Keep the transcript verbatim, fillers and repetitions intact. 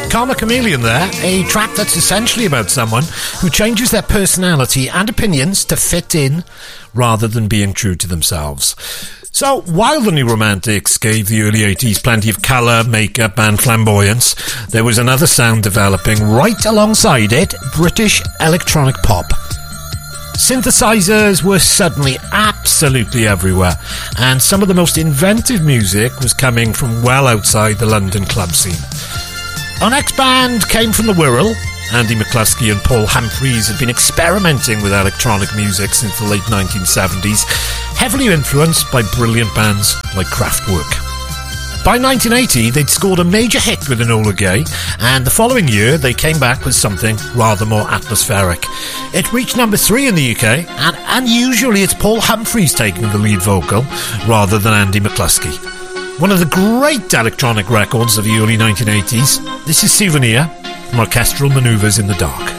Karma Chameleon there, a track that's essentially about someone who changes their personality and opinions to fit in rather than being true to themselves. So, while the New Romantics gave the early eighties plenty of colour, makeup and flamboyance, there was another sound developing right alongside it, British electronic pop. Synthesizers were suddenly absolutely everywhere, and some of the most inventive music was coming from well outside the London club scene. Our next band came from the Wirral. Andy McCluskey and Paul Humphreys had been experimenting with electronic music since the late nineteen seventies, heavily influenced by brilliant bands like Kraftwerk. By nineteen eighty, they'd scored a major hit with Enola Gay, and the following year they came back with something rather more atmospheric. It reached number three in the U K, and unusually it's Paul Humphreys taking the lead vocal rather than Andy McCluskey. One of the great electronic records of the early nineteen eighties, this is Souvenir from Orchestral Manoeuvres in the Dark.